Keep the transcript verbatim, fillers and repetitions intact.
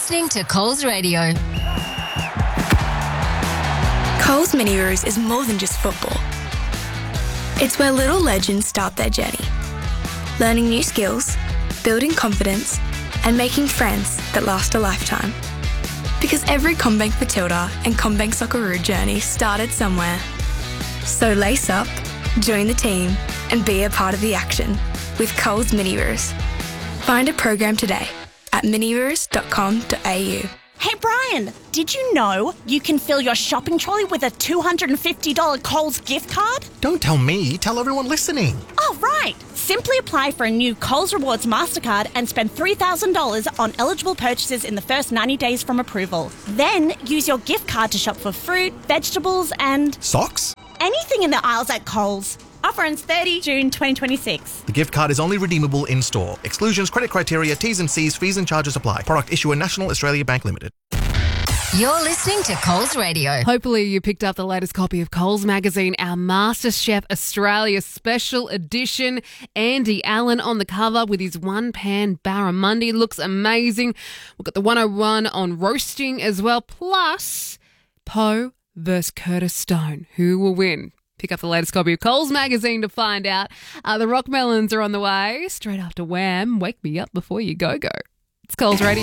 listening to Coles Radio. Coles Mini Roos is more than just football. It's where little legends start their journey, learning new skills, building confidence, and making friends that last a lifetime. Because every CommBank Matilda and CommBank Socceroo journey started somewhere. So lace up, join the team, and be a part of the action with Coles Mini Roos. Find a program today at mini roos dot com dot a u. Hey Brian, did you know you can fill your shopping trolley with a two hundred fifty dollars Coles gift card? Don't tell me, tell everyone listening. Oh, right. Simply apply for a new Coles Rewards MasterCard and spend three thousand dollars on eligible purchases in the first ninety days from approval. Then use your gift card to shop for fruit, vegetables and... Socks? anything in the aisles at Coles. Offer ends thirtieth of June twenty twenty-six. The gift card is only redeemable in store. Exclusions, credit criteria, T's and C's, fees and charges apply. Product issuer National Australia Bank Limited. You're listening to Coles Radio. Hopefully you picked up the latest copy of Coles Magazine, our MasterChef Australia special edition. Andy Allen on the cover with his one-pan barramundi. Looks amazing. We've got the one oh one on roasting as well. Plus, Poe versus Curtis Stone. Who will win? Pick up the latest copy of Coles Magazine to find out. Uh, the Rock Melons are on the way. Straight after Wham! Wake Me Up Before You Go Go. It's Coles Radio.